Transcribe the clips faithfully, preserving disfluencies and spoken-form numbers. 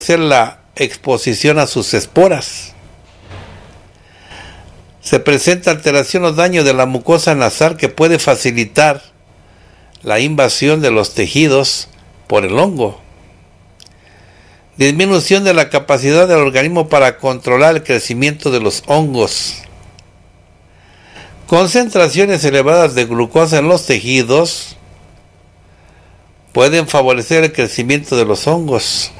ser la exposición a sus esporas. Se presenta alteración o daño de la mucosa nasal que puede facilitar la invasión de los tejidos por el hongo. Disminución de la capacidad del organismo para controlar el crecimiento de los hongos. Concentraciones elevadas de glucosa en los tejidos pueden favorecer el crecimiento de los hongos.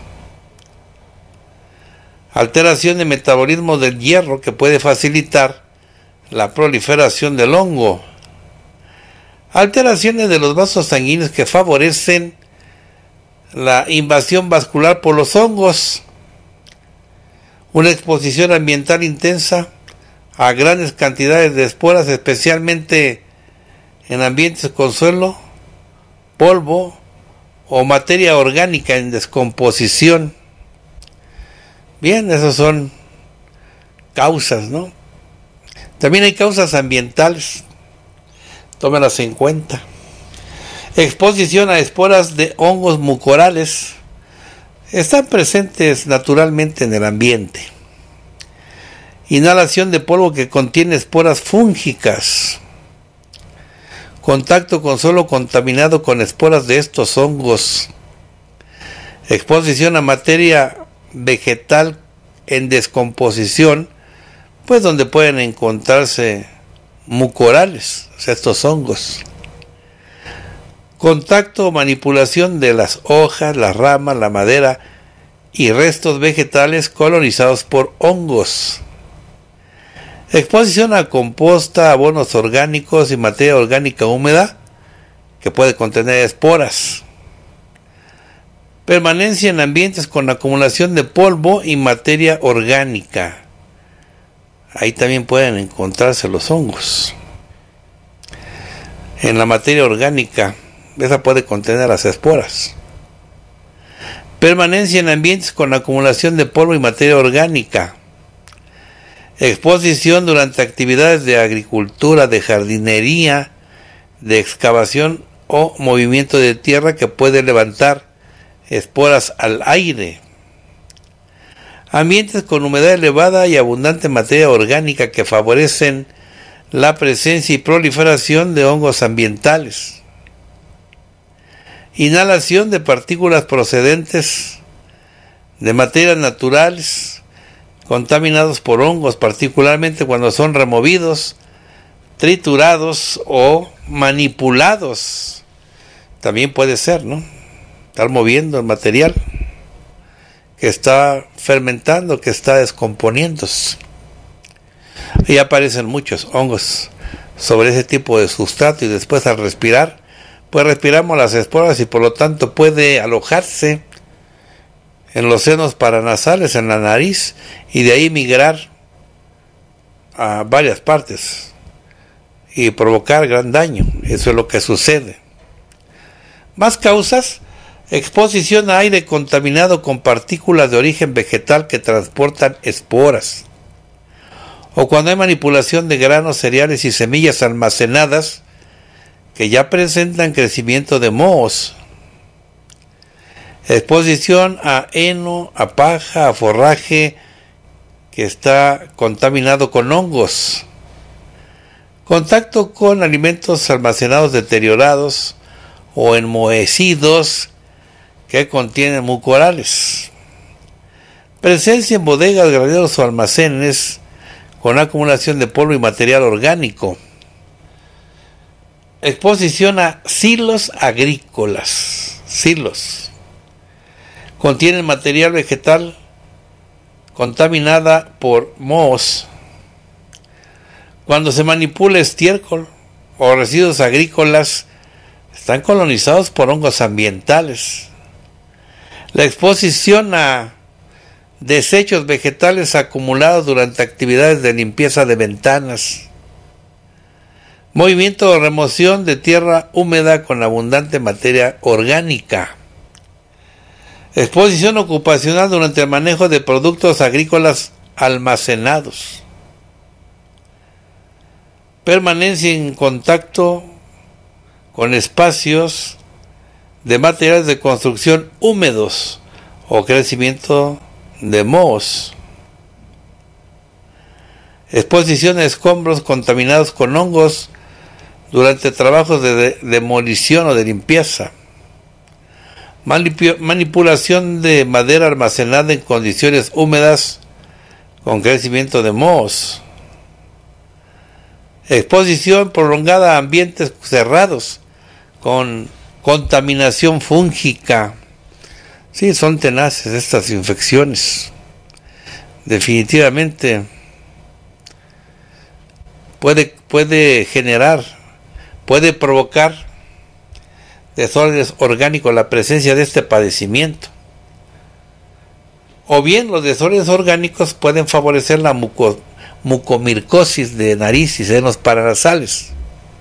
Alteración de metabolismo del hierro que puede facilitar la proliferación del hongo. Alteraciones de los vasos sanguíneos que favorecen la invasión vascular por los hongos. Una exposición ambiental intensa a grandes cantidades de esporas, especialmente en ambientes con suelo, polvo o materia orgánica en descomposición. Bien, esas son causas, ¿no? También hay causas ambientales, tómenlas en cuenta. Exposición a esporas de hongos mucorales. Están presentes naturalmente en el ambiente. Inhalación de polvo que contiene esporas fúngicas. Contacto con suelo contaminado con esporas de estos hongos. Exposición a materia vegetal en descomposición, pues donde pueden encontrarse mucorales, o sea, estos hongos. Contacto o manipulación de las hojas, las ramas, la madera y restos vegetales colonizados por hongos. Exposición a composta, abonos orgánicos y materia orgánica húmeda que puede contener esporas. Permanencia en ambientes con acumulación de polvo y materia orgánica. Ahí también pueden encontrarse los hongos. En la materia orgánica, esa puede contener las esporas. Permanencia en ambientes con acumulación de polvo y materia orgánica. Exposición durante actividades de agricultura, de jardinería, de excavación o movimiento de tierra que puede levantar esporas al aire. Ambientes con humedad elevada y abundante materia orgánica que favorecen la presencia y proliferación de hongos ambientales. Inhalación de partículas procedentes de materias naturales contaminados por hongos, particularmente cuando son removidos, triturados o manipulados. También puede ser, ¿no? Estar moviendo el material que está fermentando, que está descomponiéndose. Y aparecen muchos hongos sobre ese tipo de sustrato y después al respirar, pues respiramos las esporas y por lo tanto puede alojarse en los senos paranasales, en la nariz, y de ahí migrar a varias partes y provocar gran daño. Eso es lo que sucede. Más causas: exposición a aire contaminado con partículas de origen vegetal que transportan esporas, o cuando hay manipulación de granos, cereales y semillas almacenadas que ya presentan crecimiento de mohos. Exposición a heno, a paja, a forraje que está contaminado con hongos. Contacto con alimentos almacenados deteriorados o enmohecidos que contienen mucorales. Presencia en bodegas, graneros o almacenes con acumulación de polvo y material orgánico. Exposición a silos agrícolas. Silos. Contienen material vegetal contaminada por mohos. Cuando se manipula estiércol o residuos agrícolas, están colonizados por hongos ambientales. La exposición a desechos vegetales acumulados durante actividades de limpieza de ventanas. Movimiento o remoción de tierra húmeda con abundante materia orgánica. Exposición ocupacional durante el manejo de productos agrícolas almacenados. Permanencia en contacto con espacios de materiales de construcción húmedos o crecimiento de mohos. Exposición a escombros contaminados con hongos durante trabajos de, de demolición o de limpieza. Manip- manipulación de madera almacenada en condiciones húmedas con crecimiento de mohos. Exposición prolongada a ambientes cerrados con contaminación fúngica. Sí, son tenaces estas infecciones. Definitivamente puede, puede generar, puede provocar desórdenes orgánicos la presencia de este padecimiento. O bien los desórdenes orgánicos pueden favorecer la muco, mucomircosis de nariz y senos paranasales.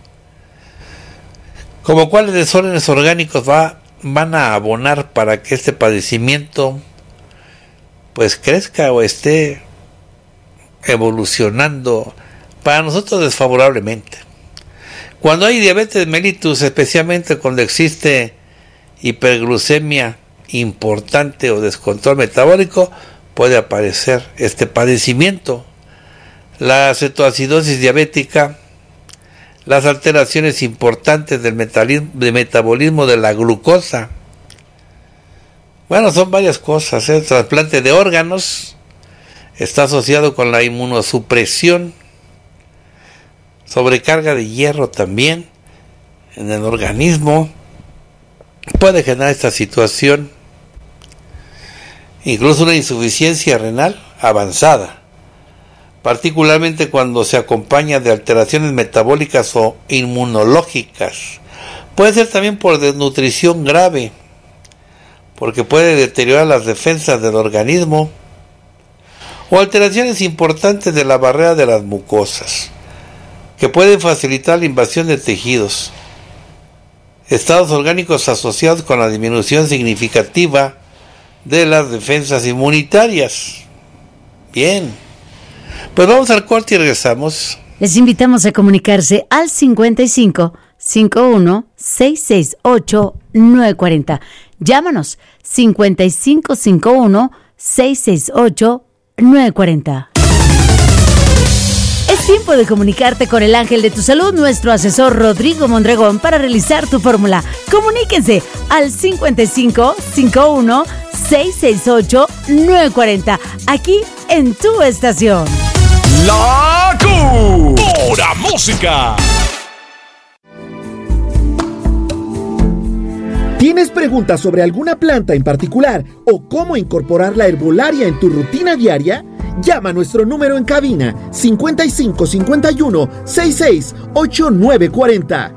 Como cuáles desórdenes orgánicos va, van a abonar para que este padecimiento pues crezca o esté evolucionando para nosotros desfavorablemente. Cuando hay diabetes mellitus, especialmente cuando existe hiperglucemia importante o descontrol metabólico, puede aparecer este padecimiento. La cetoacidosis diabética, las alteraciones importantes del de metabolismo de la glucosa. Bueno, son varias cosas. El trasplante de órganos está asociado con la inmunosupresión, sobrecarga de hierro también en el organismo. Puede generar esta situación, incluso una insuficiencia renal avanzada, particularmente cuando se acompaña de alteraciones metabólicas o inmunológicas. Puede ser también por desnutrición grave, porque puede deteriorar las defensas del organismo, o alteraciones importantes de la barrera de las mucosas, que pueden facilitar la invasión de tejidos. Estados orgánicos asociados con la disminución significativa de las defensas inmunitarias. Bien, pues vamos al corte y regresamos. Les invitamos a comunicarse al cincuenta y cinco, cincuenta y uno, seiscientos sesenta y ocho, novecientos cuarenta. Llámanos cincuenta y cinco, cincuenta y uno, seiscientos sesenta y ocho, novecientos cuarenta. Es tiempo de comunicarte con el Ángel de tu Salud, nuestro asesor Rodrigo Mondragón, para realizar tu fórmula. Comuníquense al cincuenta y cinco, cincuenta y uno, seiscientos sesenta y ocho, novecientos cuarenta, aquí en tu estación. La Q, pura música. ¿Tienes preguntas sobre alguna planta en particular o cómo incorporar la herbolaria en tu rutina diaria? Llama a nuestro número en cabina cincuenta y cinco, cincuenta y uno, sesenta y seis, ocho nueve cuarenta.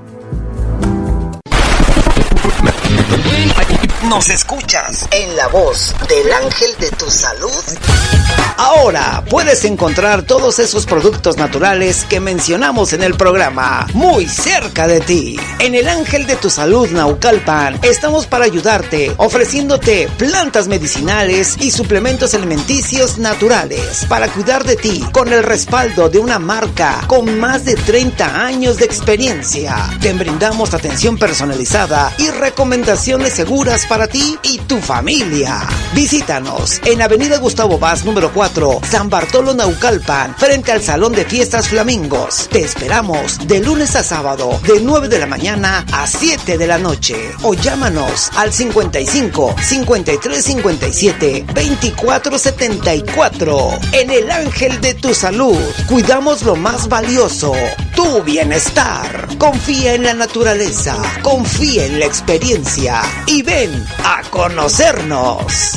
Nos escuchas en la voz del Ángel de tu Salud. Ahora puedes encontrar todos esos productos naturales que mencionamos en el programa muy cerca de ti. En el Ángel de tu Salud Naucalpan estamos para ayudarte, ofreciéndote plantas medicinales y suplementos alimenticios naturales para cuidar de ti, con el respaldo de una marca con más de treinta años de experiencia. Te brindamos atención personalizada y recomendaciones seguras para ti y tu familia. Visítanos en Avenida Gustavo Vaz número cuatro, San Bartolo Naucalpan, frente al Salón de Fiestas Flamingos. Te esperamos de lunes a sábado, de nueve de la mañana a siete de la noche. O llámanos al cincuenta y cinco, cincuenta y tres, cincuenta y siete, veinticuatro setenta y cuatro. En el Ángel de tu Salud, cuidamos lo más valioso, tu bienestar. Confía en la naturaleza, confía en la experiencia y ven a conocernos.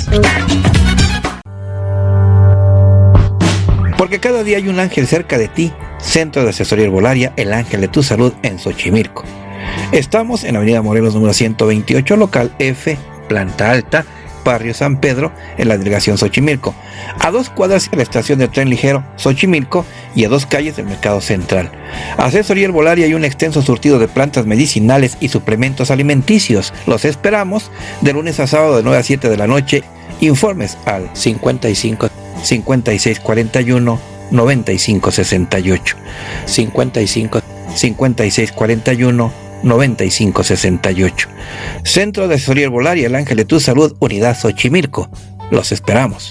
Porque cada día hay un ángel cerca de ti. Centro de Asesoría Herbolaria, el Ángel de tu Salud en Xochimilco. Estamos en Avenida Morelos número ciento veintiocho, local F, planta alta, barrio San Pedro, en la delegación Xochimilco. A dos cuadras de la estación de tren ligero Xochimilco y a dos calles del Mercado Central. Asesoría Herbolaria y un extenso surtido de plantas medicinales y suplementos alimenticios. Los esperamos de lunes a sábado de nueve a siete de la noche. Informes al cincuenta y cinco, cincuenta y seis cuarenta y uno, noventa y cinco sesenta y ocho. cincuenta y cinco, cincuenta y seis cuarenta y uno, noventa y cinco sesenta y ocho. Centro de Asesoría Herbolaria El Ángel de tu Salud, Unidad Xochimilco. Los esperamos.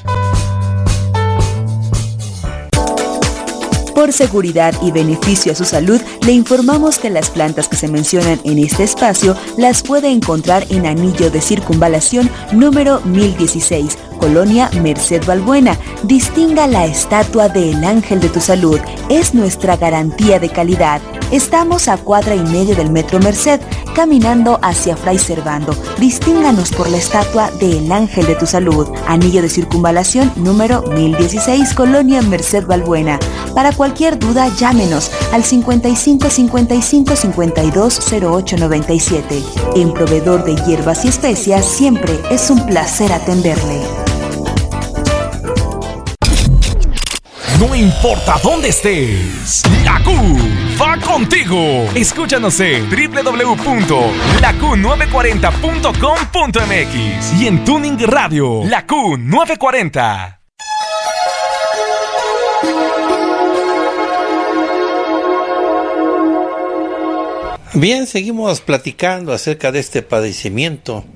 Por seguridad y beneficio a su salud, le informamos que las plantas que se mencionan en este espacio las puede encontrar en Anillo de Circunvalación número mil dieciséis, Colonia Merced Balbuena. Distinga la estatua del Ángel de tu Salud. Es nuestra garantía de calidad. Estamos a cuadra y media del Metro Merced, caminando hacia Fray Servando. Distínganos por la estatua del Ángel de tu Salud. Anillo de Circunvalación número mil dieciséis, Colonia Merced Balbuena. Para cualquier duda, llámenos al cincuenta y cinco cincuenta y cinco cincuenta y dos cero ocho noventa y siete. En Proveedor de Hierbas y Especias, siempre es un placer atenderle. No importa dónde estés, la Q va contigo. Escúchanos en doble u doble u doble u punto la q nueve cuarenta punto com punto m x y en Tuning Radio, la Q nueve cuarenta. Bien, seguimos platicando acerca de este padecimiento,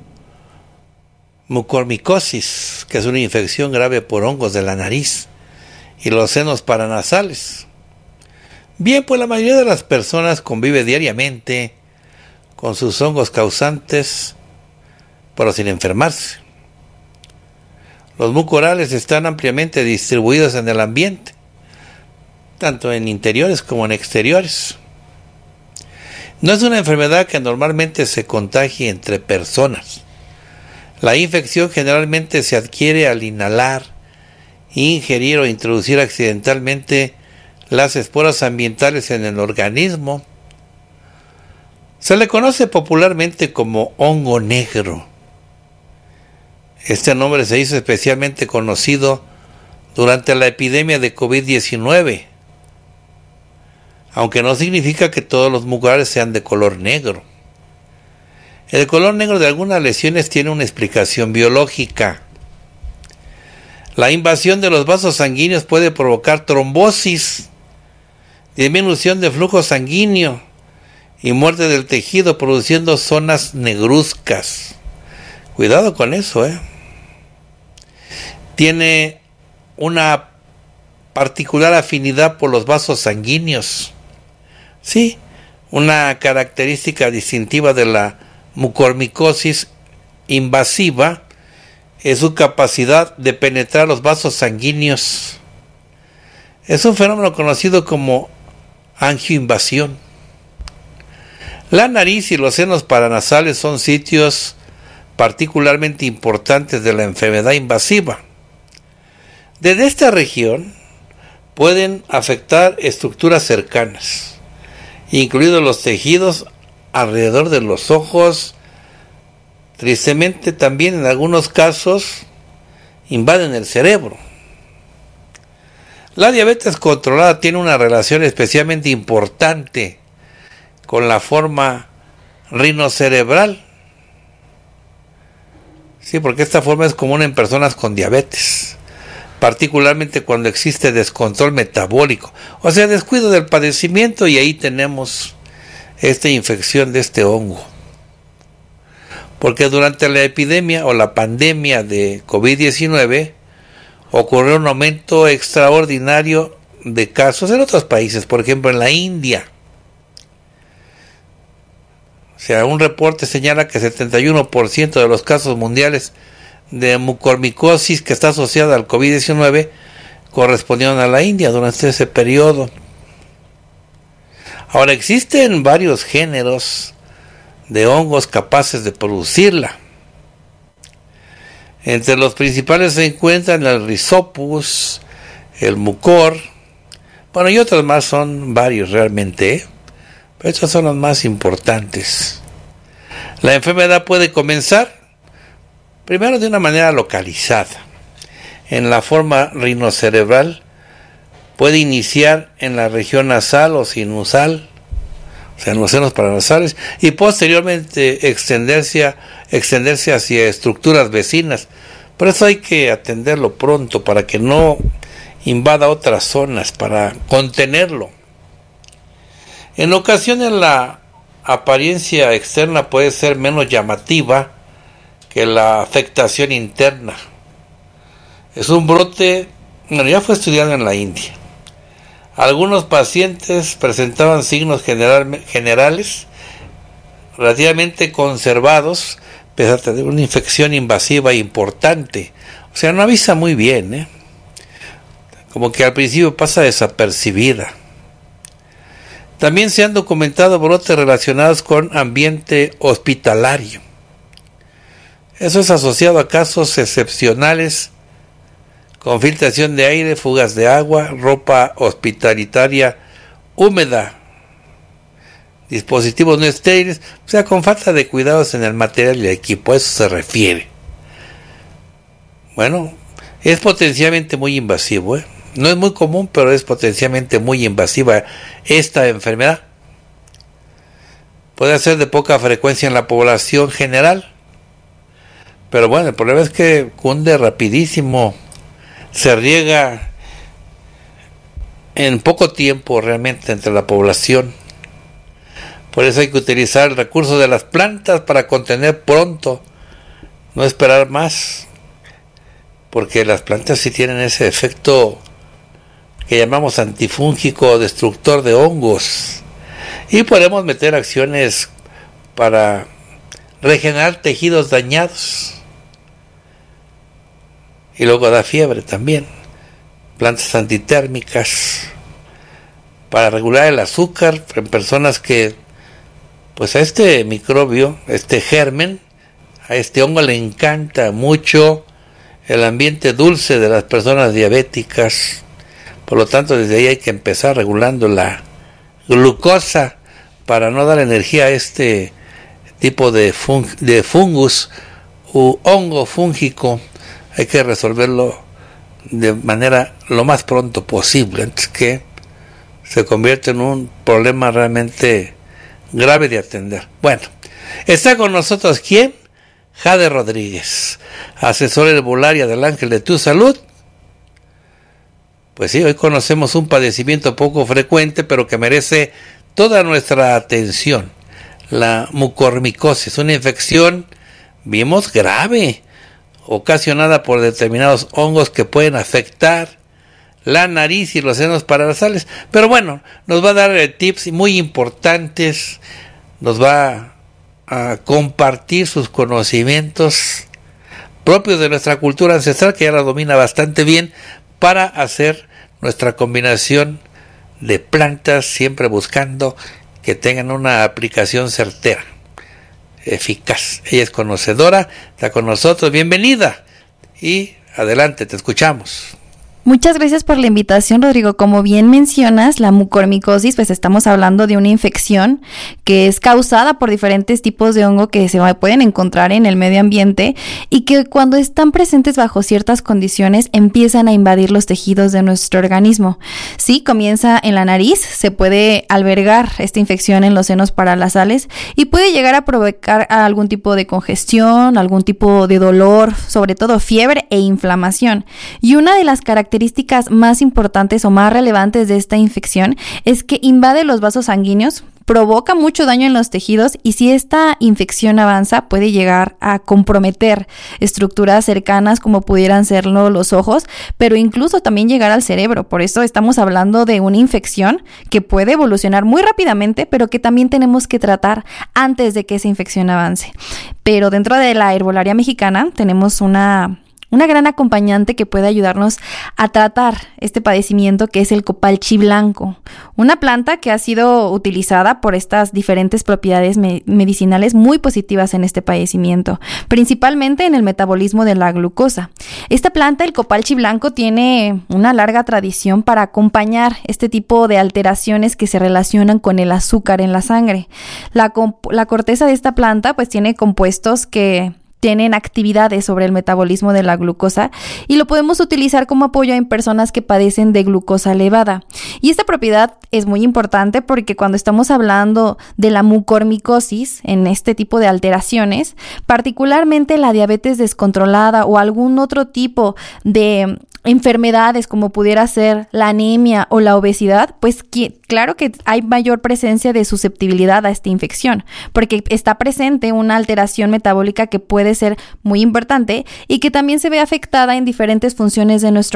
mucormicosis, que es una infección grave por hongos de la nariz y los senos paranasales. Bien, pues la mayoría de las personas convive diariamente con sus hongos causantes, pero sin enfermarse. Los mucorales están ampliamente distribuidos en el ambiente, tanto en interiores como en exteriores. No es una enfermedad que normalmente se contagie entre personas. La infección generalmente se adquiere al inhalar, ingerir o introducir accidentalmente las esporas ambientales en el organismo. Se le conoce popularmente como hongo negro. Este nombre se hizo especialmente conocido durante la epidemia de covid diecinueve, aunque no significa que todos los mucorales sean de color negro. El color negro de algunas lesiones tiene una explicación biológica. La invasión de los vasos sanguíneos puede provocar trombosis, disminución de flujo sanguíneo y muerte del tejido, produciendo zonas negruzcas. Cuidado con eso, ¿eh? Tiene una particular afinidad por los vasos sanguíneos. Sí, una característica distintiva de la mucormicosis invasiva es su capacidad de penetrar los vasos sanguíneos. Es un fenómeno conocido como angioinvasión. La nariz y los senos paranasales son sitios particularmente importantes de la enfermedad invasiva. Desde esta región pueden afectar estructuras cercanas, incluidos los tejidos alrededor de los ojos. Tristemente también en algunos casos invaden el cerebro. La diabetes controlada tiene una relación especialmente importante con la forma rinocerebral. Sí, porque esta forma es común en personas con diabetes, particularmente cuando existe descontrol metabólico, o sea, descuido del padecimiento, y ahí tenemos esta infección de este hongo. Porque durante la epidemia o la pandemia de covid diecinueve ocurrió un aumento extraordinario de casos en otros países, por ejemplo en la India. O sea, un reporte señala que setenta y uno por ciento de los casos mundiales de mucormicosis que está asociada al covid diecinueve correspondieron a la India durante ese periodo. Ahora, existen varios géneros de hongos capaces de producirla. Entre los principales se encuentran el Rhizopus, el mucor, bueno, y otros más, son varios realmente, ¿eh? Pero estos son los más importantes. La enfermedad puede comenzar primero de una manera localizada. En la forma rinocerebral puede iniciar en la región nasal o sinusal, o sea, en los senos paranasales, y posteriormente extenderse, extenderse hacia estructuras vecinas. Por eso hay que atenderlo pronto para que no invada otras zonas, para contenerlo. En ocasiones la apariencia externa puede ser menos llamativa que la afectación interna. Es un brote, bueno, ya fue estudiado en la India. Algunos pacientes presentaban signos general, generales relativamente conservados, pese a tener una infección invasiva importante. O sea, no avisa muy bien, ¿eh? Como que al principio pasa desapercibida. También se han documentado brotes relacionados con ambiente hospitalario. Eso es asociado a casos excepcionales con filtración de aire, fugas de agua, ropa hospitalitaria húmeda, dispositivos no estériles, o sea, con falta de cuidados en el material y el equipo. A eso se refiere. Bueno, es potencialmente muy invasivo, ¿eh? No es muy común, pero es potencialmente muy invasiva esta enfermedad. Puede ser de poca frecuencia en la población general, pero bueno, el problema es que cunde rapidísimo, se riega en poco tiempo realmente entre la población. Por eso hay que utilizar el recurso de las plantas para contener pronto, no esperar más, porque las plantas sí tienen ese efecto que llamamos antifúngico o destructor de hongos, y podemos meter acciones para regenerar tejidos dañados. Y luego da fiebre también. Plantas antitérmicas para regular el azúcar en personas que, pues a este microbio, este germen, a este hongo le encanta mucho el ambiente dulce de las personas diabéticas. Por lo tanto, desde ahí hay que empezar regulando la glucosa para no dar energía a este tipo de, fung- de fungus u hongo fúngico. Hay que resolverlo de manera lo más pronto posible, antes que se convierta en un problema realmente grave de atender. Bueno, está con nosotros ¿quién? Jade Rodríguez, asesora herbolaria del Ángel de tu Salud. Pues sí, hoy conocemos un padecimiento poco frecuente, pero que merece toda nuestra atención. La mucormicosis, una infección, vimos, grave, ocasionada por determinados hongos que pueden afectar la nariz y los senos paranasales. Pero bueno, nos va a dar tips muy importantes, nos va a compartir sus conocimientos propios de nuestra cultura ancestral, que ya la domina bastante bien, para hacer nuestra combinación de plantas, siempre buscando que tengan una aplicación certera, eficaz. Ella es conocedora, está con nosotros. Bienvenida y adelante, te escuchamos. Muchas gracias por la invitación, Rodrigo. Como bien mencionas, la mucormicosis, pues estamos hablando de una infección que es causada por diferentes tipos de hongo que se pueden encontrar en el medio ambiente y que cuando están presentes bajo ciertas condiciones empiezan a invadir los tejidos de nuestro organismo. Sí, comienza en la nariz, se puede albergar esta infección en los senos paranasales y puede llegar a provocar algún tipo de congestión, algún tipo de dolor, sobre todo fiebre e inflamación. Y una de las características características más importantes o más relevantes de esta infección es que invade los vasos sanguíneos, provoca mucho daño en los tejidos y si esta infección avanza puede llegar a comprometer estructuras cercanas como pudieran serlo los ojos, pero incluso también llegar al cerebro. Por eso estamos hablando de una infección que puede evolucionar muy rápidamente, pero que también tenemos que tratar antes de que esa infección avance. Pero dentro de la herbolaria mexicana tenemos una... Una gran acompañante que puede ayudarnos a tratar este padecimiento, que es el copalchi blanco, una planta que ha sido utilizada por estas diferentes propiedades me- medicinales muy positivas en este padecimiento, principalmente en el metabolismo de la glucosa. Esta planta, el copalchi blanco, tiene una larga tradición para acompañar este tipo de alteraciones que se relacionan con el azúcar en la sangre. La, comp- la corteza de esta planta pues tiene compuestos que tienen actividades sobre el metabolismo de la glucosa y lo podemos utilizar como apoyo en personas que padecen de glucosa elevada. Y esta propiedad es muy importante porque cuando estamos hablando de la mucormicosis, en este tipo de alteraciones, particularmente la diabetes descontrolada o algún otro tipo de enfermedades como pudiera ser la anemia o la obesidad, pues que, claro que hay mayor presencia de susceptibilidad a esta infección, porque está presente una alteración metabólica que puede ser muy importante y que también se ve afectada en diferentes funciones de nuestro